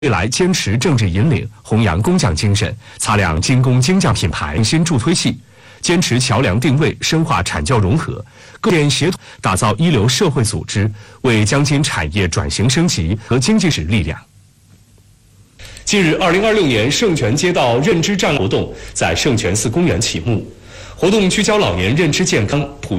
未来坚持政治引领，弘扬工匠精神，擦亮精工精匠品牌用心助推系，坚持桥梁定位，深化产教融合，构建协同，打造一流社会组织，为江津产业转型升级和经济使力量。近日，2026年圣泉街道认知站活动在圣泉寺公园启幕，活动聚焦老年认知健康、普